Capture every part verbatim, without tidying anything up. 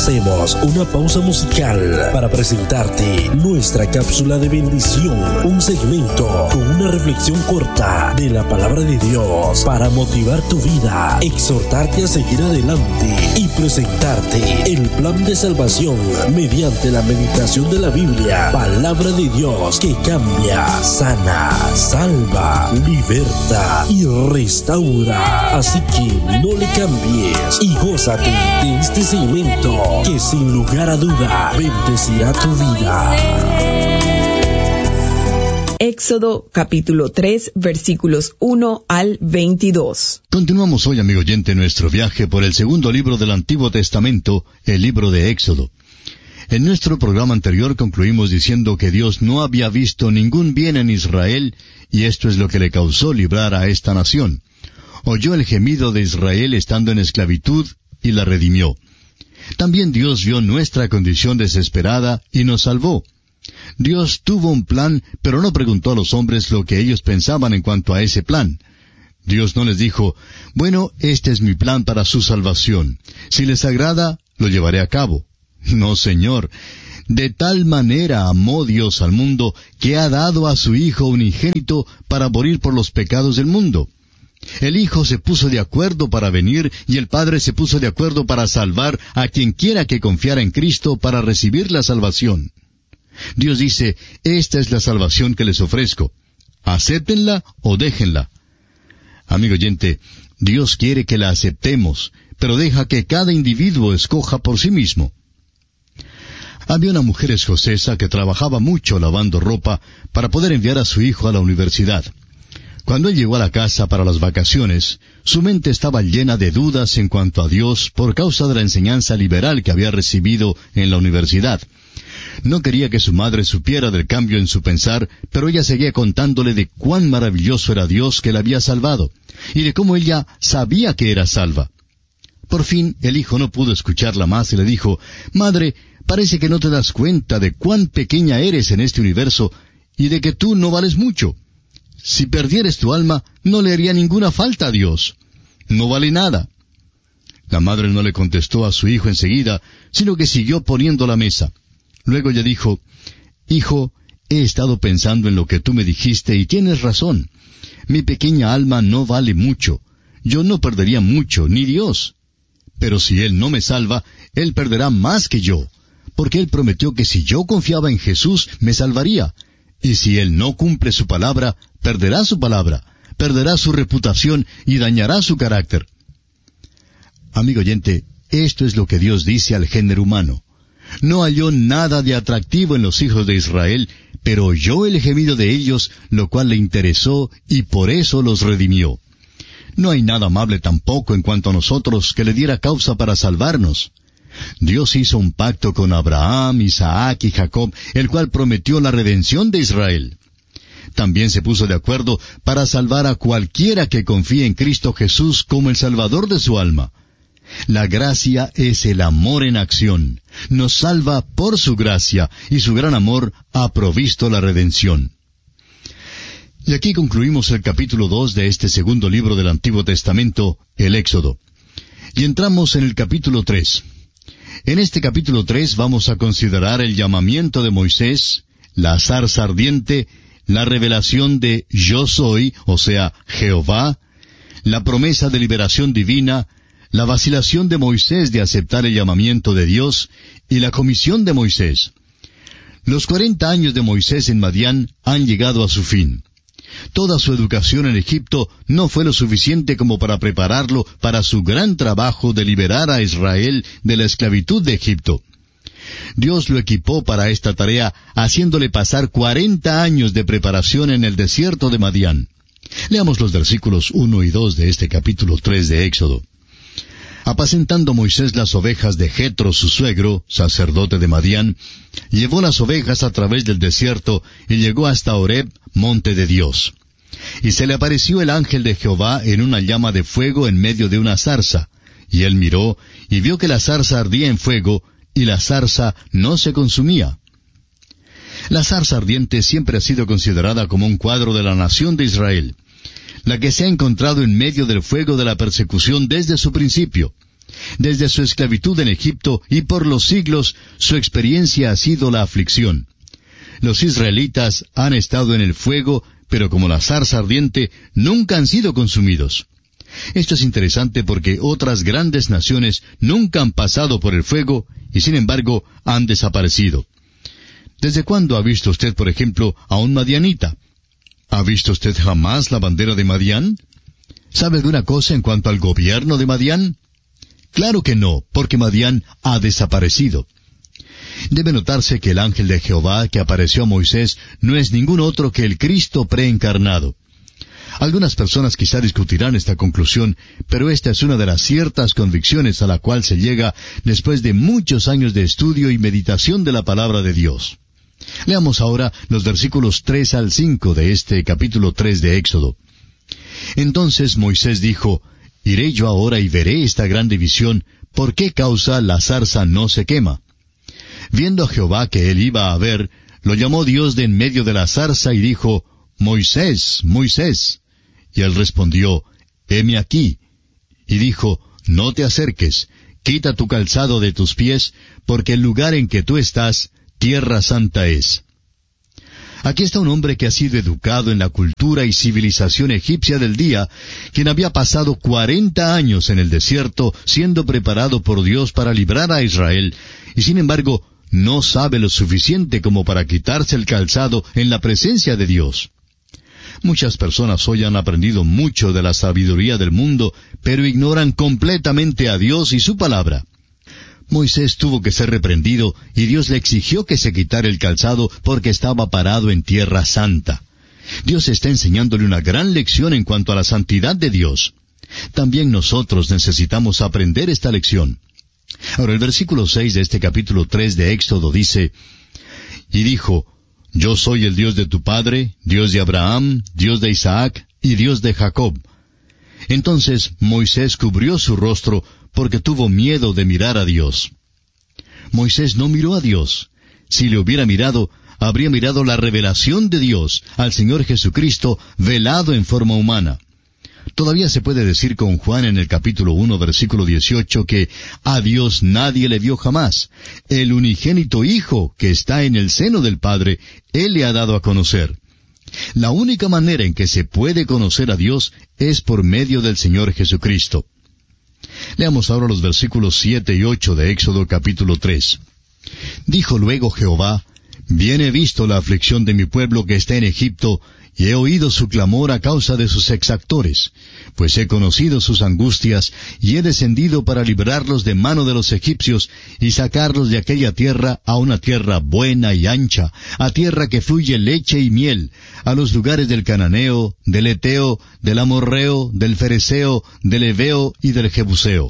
Hacemos una pausa musical para presentarte nuestra cápsula de bendición, un segmento con una reflexión corta de la palabra de Dios para motivar tu vida, exhortarte a seguir adelante y presentarte el plan de salvación mediante la meditación de la Biblia, palabra de Dios que cambia, sana, salva, liberta y restaura. Así que no le cambies y gózate de este segmento que sin lugar a duda bendecirá tu vida. Éxodo capítulo tres, versículos uno al veintidós. Continuamos hoy, amigo oyente, nuestro viaje por el segundo libro del Antiguo Testamento, el libro de Éxodo. En nuestro programa anterior concluimos diciendo que Dios no había visto ningún bien en Israel, y esto es lo que le causó librar a esta nación. Oyó el gemido de Israel estando en esclavitud y la redimió. También Dios vio nuestra condición desesperada y nos salvó. Dios tuvo un plan, pero no preguntó a los hombres lo que ellos pensaban en cuanto a ese plan. Dios no les dijo, bueno, este es mi plan para su salvación. Si les agrada, lo llevaré a cabo. No, Señor. De tal manera amó Dios al mundo que ha dado a su Hijo unigénito para morir por los pecados del mundo. El Hijo se puso de acuerdo para venir y el Padre se puso de acuerdo para salvar a quien quiera que confiara en Cristo para recibir la salvación. Dios dice, esta es la salvación que les ofrezco. Acéptenla o déjenla. Amigo oyente, Dios quiere que la aceptemos, pero deja que cada individuo escoja por sí mismo. Había una mujer escocesa que trabajaba mucho lavando ropa para poder enviar a su hijo a la universidad. Cuando él llegó a la casa para las vacaciones, su mente estaba llena de dudas en cuanto a Dios por causa de la enseñanza liberal que había recibido en la universidad. No quería que su madre supiera del cambio en su pensar, pero ella seguía contándole de cuán maravilloso era Dios que la había salvado, y de cómo ella sabía que era salva. Por fin, el hijo no pudo escucharla más y le dijo, «Madre, parece que no te das cuenta de cuán pequeña eres en este universo y de que tú no vales mucho. Si perdieres tu alma, no le haría ninguna falta a Dios. No vale nada». La madre no le contestó a su hijo enseguida, sino que siguió poniendo la mesa. Luego ella dijo, «Hijo, he estado pensando en lo que tú me dijiste y tienes razón. Mi pequeña alma no vale mucho. Yo no perdería mucho, ni Dios. Pero si Él no me salva, Él perderá más que yo, porque Él prometió que si yo confiaba en Jesús, me salvaría. Y si Él no cumple su palabra, perderá su palabra, perderá su reputación y dañará su carácter». Amigo oyente, esto es lo que Dios dice al género humano. No halló nada de atractivo en los hijos de Israel, pero oyó el gemido de ellos, lo cual le interesó, y por eso los redimió. No hay nada amable tampoco en cuanto a nosotros que le diera causa para salvarnos. Dios hizo un pacto con Abraham, Isaac y Jacob, el cual prometió la redención de Israel. También se puso de acuerdo para salvar a cualquiera que confíe en Cristo Jesús como el Salvador de su alma. La gracia es el amor en acción. Nos salva por su gracia, y su gran amor ha provisto la redención. Y aquí concluimos el capítulo dos de este segundo libro del Antiguo Testamento, el Éxodo. Y entramos en el capítulo tres. En este capítulo tres vamos a considerar el llamamiento de Moisés, la zarza ardiente, la revelación de Yo Soy, o sea, Jehová, la promesa de liberación divina, la vacilación de Moisés de aceptar el llamamiento de Dios y la comisión de Moisés. Los cuarenta años de Moisés en Madián han llegado a su fin. Toda su educación en Egipto no fue lo suficiente como para prepararlo para su gran trabajo de liberar a Israel de la esclavitud de Egipto. Dios lo equipó para esta tarea, haciéndole pasar cuarenta años de preparación en el desierto de Madián. Leamos los versículos uno y dos de este capítulo tres de Éxodo. Apacentando Moisés las ovejas de Jetro, su suegro, sacerdote de Madián, llevó las ovejas a través del desierto y llegó hasta Horeb, monte de Dios. Y se le apareció el ángel de Jehová en una llama de fuego en medio de una zarza. Y él miró, y vio que la zarza ardía en fuego, y la zarza no se consumía. La zarza ardiente siempre ha sido considerada como un cuadro de la nación de Israel, la que se ha encontrado en medio del fuego de la persecución desde su principio. Desde su esclavitud en Egipto y por los siglos, su experiencia ha sido la aflicción. Los israelitas han estado en el fuego, pero como la zarza ardiente, nunca han sido consumidos. Esto es interesante porque otras grandes naciones nunca han pasado por el fuego y sin embargo han desaparecido. ¿Desde cuándo ha visto usted, por ejemplo, a un madianita? ¿Ha visto usted jamás la bandera de Madián? ¿Sabe alguna cosa en cuanto al gobierno de Madián? Claro que no, porque Madián ha desaparecido. Debe notarse que el ángel de Jehová que apareció a Moisés no es ningún otro que el Cristo preencarnado. Algunas personas quizá discutirán esta conclusión, pero esta es una de las ciertas convicciones a la cual se llega después de muchos años de estudio y meditación de la palabra de Dios. Leamos ahora los versículos tres al cinco de este capítulo tres de Éxodo. Entonces Moisés dijo, «Iré yo ahora y veré esta grande visión, ¿por qué causa la zarza no se quema?» Viendo a Jehová que él iba a ver, lo llamó Dios de en medio de la zarza y dijo, «Moisés, Moisés». Y él respondió, «Heme aquí». Y dijo, «No te acerques, quita tu calzado de tus pies, porque el lugar en que tú estás, tierra santa es». Aquí está un hombre que ha sido educado en la cultura y civilización egipcia del día, quien había pasado cuarenta años en el desierto, siendo preparado por Dios para librar a Israel, y sin embargo, no sabe lo suficiente como para quitarse el calzado en la presencia de Dios. Muchas personas hoy han aprendido mucho de la sabiduría del mundo, pero ignoran completamente a Dios y su palabra. Moisés tuvo que ser reprendido y Dios le exigió que se quitara el calzado porque estaba parado en tierra santa. Dios está enseñándole una gran lección en cuanto a la santidad de Dios. También nosotros necesitamos aprender esta lección. Ahora el versículo seis de este capítulo tres de Éxodo dice, «Y dijo, Yo soy el Dios de tu padre, Dios de Abraham, Dios de Isaac y Dios de Jacob». Entonces Moisés cubrió su rostro porque tuvo miedo de mirar a Dios. Moisés no miró a Dios. Si le hubiera mirado, habría mirado la revelación de Dios, al Señor Jesucristo, velado en forma humana. Todavía se puede decir con Juan en el capítulo uno, versículo dieciocho, que a Dios nadie le vio jamás. El unigénito Hijo, que está en el seno del Padre, Él le ha dado a conocer. La única manera en que se puede conocer a Dios es por medio del Señor Jesucristo. Leamos ahora los versículos siete y ocho de Éxodo capítulo tres. Dijo luego Jehová, «Bien he visto la aflicción de mi pueblo que está en Egipto, y he oído su clamor a causa de sus exactores, pues he conocido sus angustias, y he descendido para librarlos de mano de los egipcios, y sacarlos de aquella tierra a una tierra buena y ancha, a tierra que fluye leche y miel, a los lugares del Cananeo, del Eteo, del Amorreo, del Fereceo, del Heveo y del Jebuseo».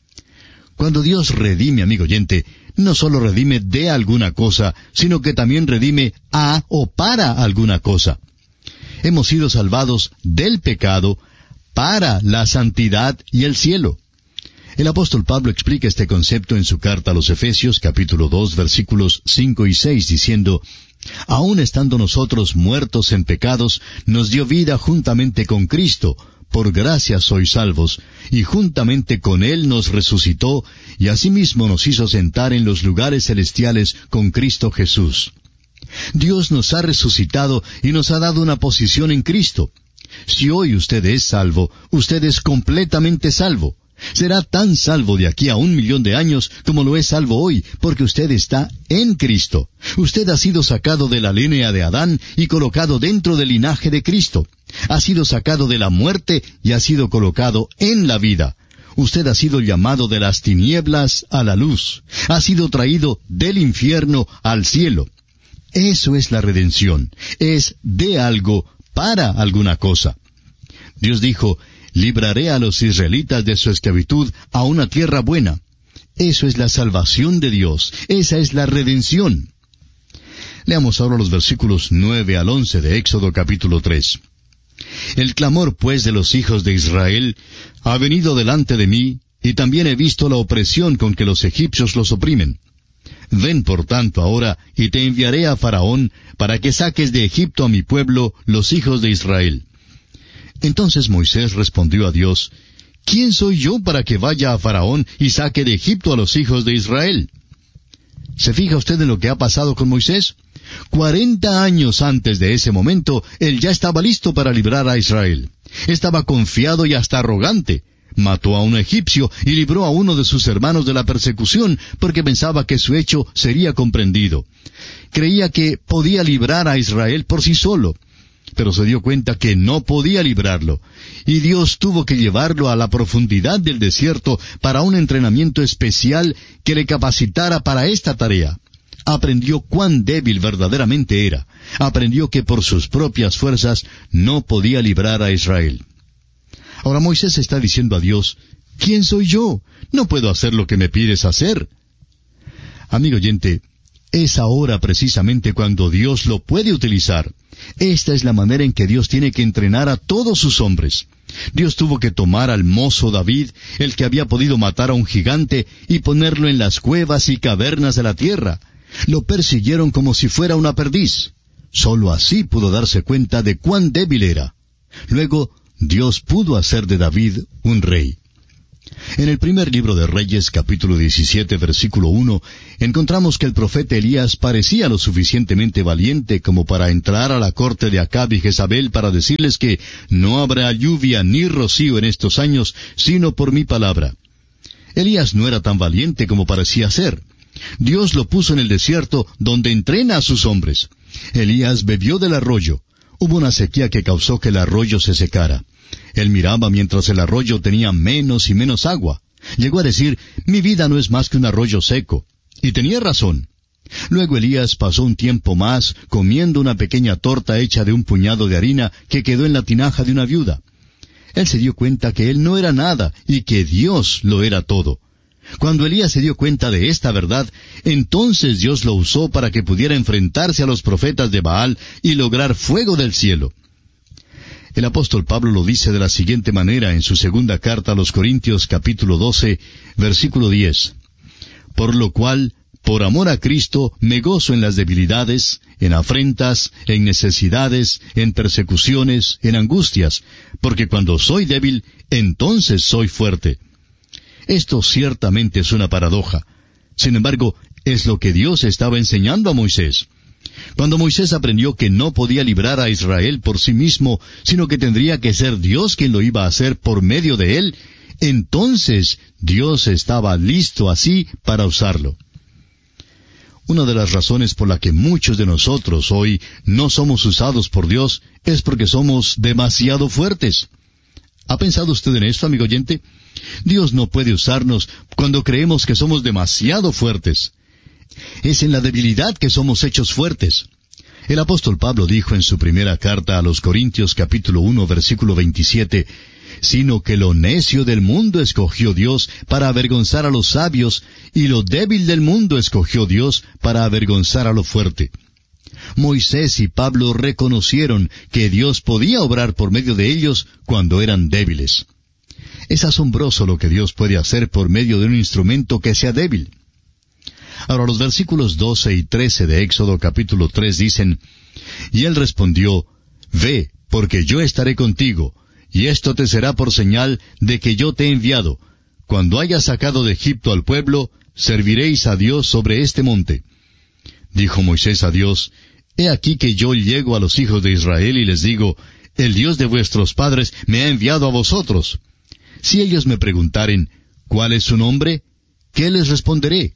Cuando Dios redime, amigo oyente, no solo redime de alguna cosa, sino que también redime a o para alguna cosa. Hemos sido salvados del pecado para la santidad y el cielo. El apóstol Pablo explica este concepto en su carta a los Efesios, capítulo dos, versículos cinco y seis, diciendo, «Aun estando nosotros muertos en pecados, nos dio vida juntamente con Cristo. Por gracia sois salvos, y juntamente con Él nos resucitó, y asimismo nos hizo sentar en los lugares celestiales con Cristo Jesús». Dios nos ha resucitado y nos ha dado una posición en Cristo. Si hoy usted es salvo, usted es completamente salvo. Será tan salvo de aquí a un millón de años como lo es salvo hoy, porque usted está en Cristo. Usted ha sido sacado de la línea de Adán y colocado dentro del linaje de Cristo. Ha sido sacado de la muerte y ha sido colocado en la vida. Usted ha sido llamado de las tinieblas a la luz. Ha sido traído del infierno al cielo. Eso es la redención. Es de algo para alguna cosa. Dios dijo, «Libraré a los israelitas de su esclavitud a una tierra buena». Eso es la salvación de Dios. Esa es la redención. Leamos ahora los versículos nueve al once de Éxodo capítulo tres. «El clamor, pues, de los hijos de Israel ha venido delante de mí, y también he visto la opresión con que los egipcios los oprimen. Ven por tanto ahora, y te enviaré a Faraón, para que saques de Egipto a mi pueblo, los hijos de Israel». Entonces Moisés respondió a Dios, ¿quién soy yo para que vaya a Faraón y saque de Egipto a los hijos de Israel? ¿Se fija usted en lo que ha pasado con Moisés? Cuarenta años antes de ese momento, él ya estaba listo para librar a Israel. Estaba confiado y hasta arrogante. Mató a un egipcio y libró a uno de sus hermanos de la persecución porque pensaba que su hecho sería comprendido. Creía que podía librar a Israel por sí solo, pero se dio cuenta que no podía librarlo, y Dios tuvo que llevarlo a la profundidad del desierto para un entrenamiento especial que le capacitara para esta tarea. Aprendió cuán débil verdaderamente era. Aprendió que por sus propias fuerzas no podía librar a Israel. Ahora Moisés está diciendo a Dios, ¿quién soy yo? No puedo hacer lo que me pides hacer. Amigo oyente, es ahora precisamente cuando Dios lo puede utilizar. Esta es la manera en que Dios tiene que entrenar a todos sus hombres. Dios tuvo que tomar al mozo David, el que había podido matar a un gigante, y ponerlo en las cuevas y cavernas de la tierra. Lo persiguieron como si fuera una perdiz. Solo así pudo darse cuenta de cuán débil era. Luego, Dios pudo hacer de David un rey. En el primer libro de Reyes, capítulo diecisiete, versículo uno, encontramos que el profeta Elías parecía lo suficientemente valiente como para entrar a la corte de Acab y Jezabel para decirles que no habrá lluvia ni rocío en estos años, sino por mi palabra. Elías no era tan valiente como parecía ser. Dios lo puso en el desierto donde entrena a sus hombres. Elías bebió del arroyo. Hubo una sequía que causó que el arroyo se secara. Él miraba mientras el arroyo tenía menos y menos agua. Llegó a decir, mi vida no es más que un arroyo seco. Y tenía razón. Luego Elías pasó un tiempo más comiendo una pequeña torta hecha de un puñado de harina que quedó en la tinaja de una viuda. Él se dio cuenta que él no era nada y que Dios lo era todo. Cuando Elías se dio cuenta de esta verdad, entonces Dios lo usó para que pudiera enfrentarse a los profetas de Baal y lograr fuego del cielo. El apóstol Pablo lo dice de la siguiente manera en su segunda carta a los Corintios capítulo doce, versículo diez. Por lo cual, por amor a Cristo, me gozo en las debilidades, en afrentas, en necesidades, en persecuciones, en angustias, porque cuando soy débil, entonces soy fuerte. Esto ciertamente es una paradoja. Sin embargo, es lo que Dios estaba enseñando a Moisés. Cuando Moisés aprendió que no podía librar a Israel por sí mismo, sino que tendría que ser Dios quien lo iba a hacer por medio de él, entonces Dios estaba listo así para usarlo. Una de las razones por la que muchos de nosotros hoy no somos usados por Dios es porque somos demasiado fuertes. ¿Ha pensado usted en esto, amigo oyente? Dios no puede usarnos cuando creemos que somos demasiado fuertes. Es en la debilidad que somos hechos fuertes. El apóstol Pablo dijo en su primera carta a los Corintios capítulo uno versículo veintisiete, sino que lo necio del mundo escogió Dios para avergonzar a los sabios, y lo débil del mundo escogió Dios para avergonzar a lo fuerte. Moisés y Pablo reconocieron que Dios podía obrar por medio de ellos cuando eran débiles. Es asombroso lo que Dios puede hacer por medio de un instrumento que sea débil. Ahora los versículos doce y trece de Éxodo capítulo tres dicen, y él respondió, ve, porque yo estaré contigo, y esto te será por señal de que yo te he enviado. Cuando hayas sacado de Egipto al pueblo, serviréis a Dios sobre este monte. Dijo Moisés a Dios, he aquí que yo llego a los hijos de Israel y les digo, el Dios de vuestros padres me ha enviado a vosotros. Si ellos me preguntaren, ¿cuál es su nombre?, ¿qué les responderé?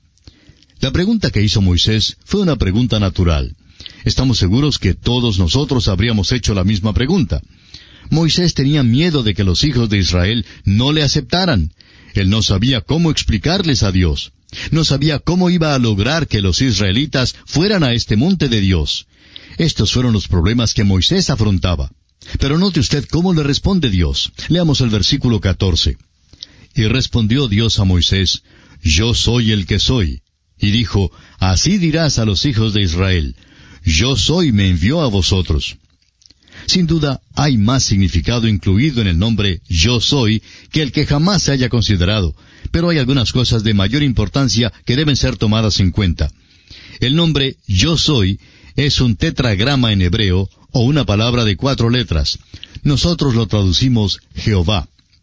La pregunta que hizo Moisés fue una pregunta natural. Estamos seguros que todos nosotros habríamos hecho la misma pregunta. Moisés tenía miedo de que los hijos de Israel no le aceptaran. Él no sabía cómo explicarles a Dios. No sabía cómo iba a lograr que los israelitas fueran a este monte de Dios. Estos fueron los problemas que Moisés afrontaba. Pero note usted cómo le responde Dios. Leamos el versículo catorce. Y respondió Dios a Moisés, yo soy el que soy. Y dijo, así dirás a los hijos de Israel, yo soy me envió a vosotros. Sin duda, hay más significado incluido en el nombre yo soy que el que jamás se haya considerado, pero hay algunas cosas de mayor importancia que deben ser tomadas en cuenta. El nombre yo soy es un tetragrama en hebreo o una palabra de cuatro letras. Nosotros lo traducimos Jehová.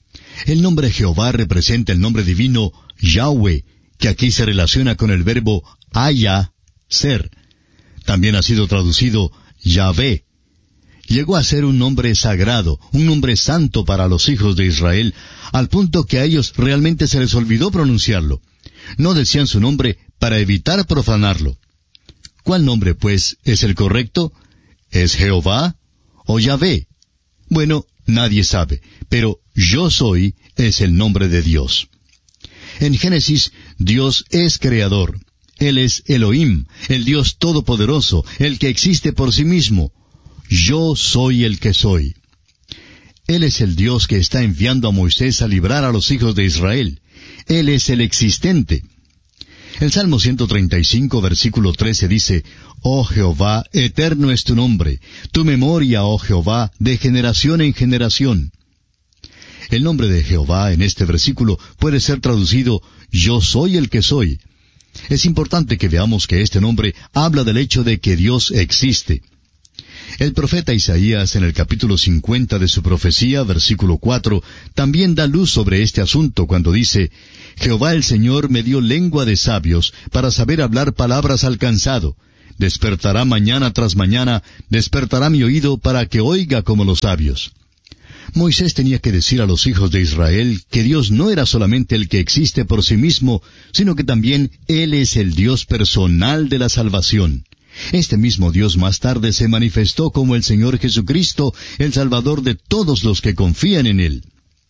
El nombre Jehová representa el nombre divino Yahweh, que aquí se relaciona con el verbo haya, ser. También ha sido traducido Yahvé. Llegó a ser un nombre sagrado, un nombre santo para los hijos de Israel, al punto que a ellos realmente se les olvidó pronunciarlo. No decían su nombre para evitar profanarlo. ¿Cuál nombre, pues, es el correcto? ¿Es Jehová o Yahvé? Bueno, nadie sabe, pero Yo Soy es el nombre de Dios. En Génesis, Dios es creador. Él es Elohim, el Dios todopoderoso, el que existe por sí mismo. Yo soy el que soy. Él es el Dios que está enviando a Moisés a librar a los hijos de Israel. Él es el existente. El Salmo ciento treinta y cinco, versículo trece dice, Oh Jehová, eterno es tu nombre, tu memoria, oh Jehová, de generación en generación. El nombre de Jehová en este versículo puede ser traducido, Yo soy el que soy. Es importante que veamos que este nombre habla del hecho de que Dios existe. El profeta Isaías, en el capítulo cincuenta de su profecía, versículo cuatro, también da luz sobre este asunto cuando dice, Jehová el Señor me dio lengua de sabios para saber hablar palabras al cansado. Despertará mañana tras mañana, despertará mi oído para que oiga como los sabios. Moisés tenía que decir a los hijos de Israel que Dios no era solamente el que existe por sí mismo, sino que también Él es el Dios personal de la salvación. Este mismo Dios más tarde se manifestó como el Señor Jesucristo, el Salvador de todos los que confían en Él.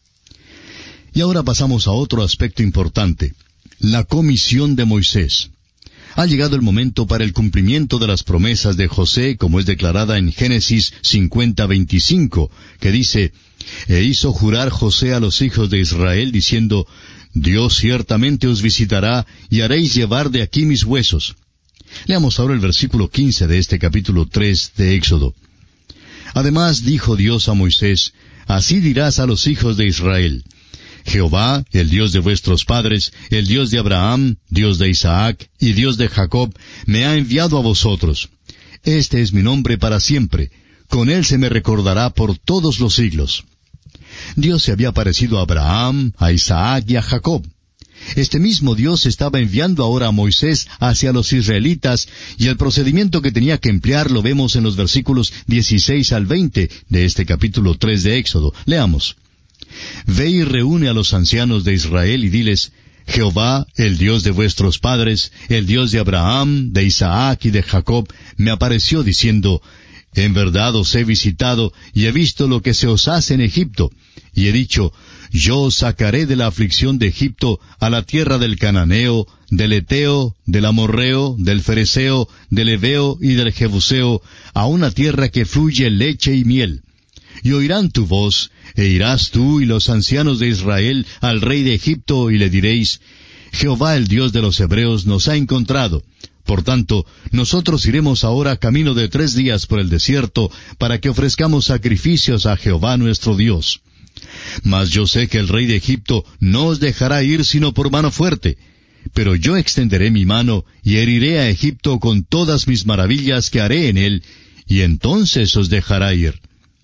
Y ahora pasamos a otro aspecto importante, la comisión de Moisés. Ha llegado el momento para el cumplimiento de las promesas de José, como es declarada en Génesis cincuenta veinticinco, que dice, E hizo jurar José a los hijos de Israel, diciendo, Dios ciertamente os visitará, y haréis llevar de aquí mis huesos. Leamos ahora el versículo quince de este capítulo tres de Éxodo. Además dijo Dios a Moisés, Así dirás a los hijos de Israel, Jehová, el Dios de vuestros padres, el Dios de Abraham, Dios de Isaac y Dios de Jacob, me ha enviado a vosotros. Este es mi nombre para siempre, con él se me recordará por todos los siglos. Dios se había aparecido a Abraham, a Isaac y a Jacob. Este mismo Dios estaba enviando ahora a Moisés hacia los israelitas, y el procedimiento que tenía que emplear lo vemos en los versículos dieciséis al veinte de este capítulo tres de Éxodo. Leamos. Ve y reúne a los ancianos de Israel y diles, Jehová, el Dios de vuestros padres, el Dios de Abraham, de Isaac y de Jacob, me apareció diciendo, En verdad os he visitado y he visto lo que se os hace en Egipto, y he dicho, Yo os sacaré de la aflicción de Egipto a la tierra del Cananeo, del Eteo, del Amorreo, del Fereseo, del Heveo y del Jebuseo, a una tierra que fluye leche y miel. Y oirán tu voz, e irás tú y los ancianos de Israel al rey de Egipto, y le diréis, Jehová el Dios de los Hebreos nos ha encontrado. Por tanto, nosotros iremos ahora camino de tres días por el desierto, para que ofrezcamos sacrificios a Jehová nuestro Dios. Mas yo sé que el rey de Egipto no os dejará ir sino por mano fuerte. Pero yo extenderé mi mano, y heriré a Egipto con todas mis maravillas que haré en él, y entonces os dejará ir.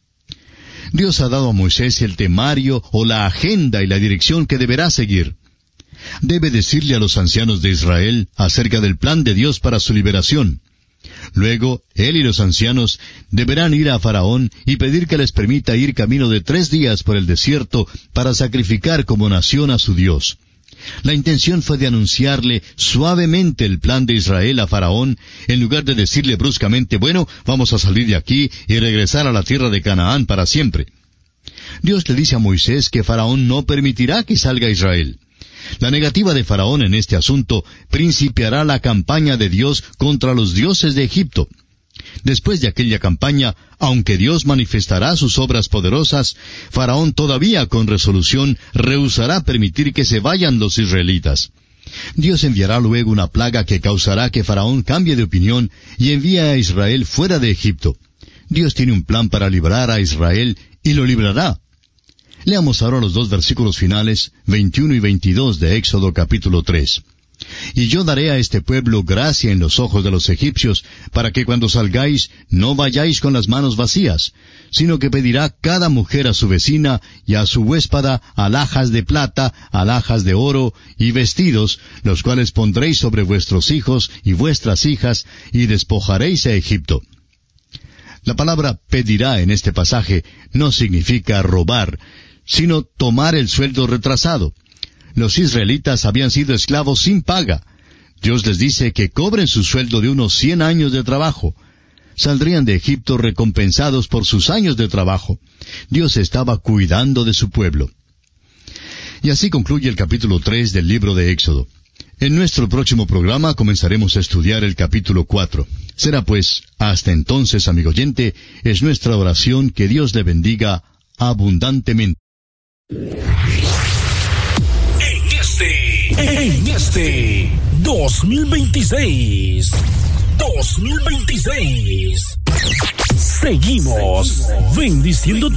Dios ha dado a Moisés el temario o la agenda y la dirección que deberá seguir. Debe decirle a los ancianos de Israel acerca del plan de Dios para su liberación. Luego, él y los ancianos deberán ir a Faraón y pedir que les permita ir camino de tres días por el desierto para sacrificar como nación a su Dios. La intención fue de anunciarle suavemente el plan de Israel a Faraón, en lugar de decirle bruscamente, bueno, vamos a salir de aquí y regresar a la tierra de Canaán para siempre. Dios le dice a Moisés que Faraón no permitirá que salga Israel. La negativa de Faraón en este asunto principiará la campaña de Dios contra los dioses de Egipto. Después de aquella campaña, aunque Dios manifestará sus obras poderosas, Faraón todavía con resolución rehusará permitir que se vayan los israelitas. Dios enviará luego una plaga que causará que Faraón cambie de opinión y envíe a Israel fuera de Egipto. Dios tiene un plan para librar a Israel y lo librará. Leamos ahora los dos versículos finales, veintiuno y veintidós de Éxodo capítulo tres. Y yo daré a este pueblo gracia en los ojos de los egipcios, para que cuando salgáis no vayáis con las manos vacías, sino que pedirá cada mujer a su vecina y a su huéspada alhajas de plata, alhajas de oro y vestidos, los cuales pondréis sobre vuestros hijos y vuestras hijas, y despojaréis a Egipto. La palabra pedirá en este pasaje no significa robar, sino tomar el sueldo retrasado. Los israelitas habían sido esclavos sin paga. Dios les dice que cobren su sueldo de unos cien años de trabajo. Saldrían de Egipto recompensados por sus años de trabajo. Dios estaba cuidando de su pueblo. Y así concluye el capítulo tres del libro de Éxodo. En nuestro próximo programa comenzaremos a estudiar el capítulo cuatro. Será pues, hasta entonces, amigo oyente, es nuestra oración que Dios le bendiga abundantemente. En este dos mil veintiséis, dos mil veintiséis, seguimos bendiciendo tu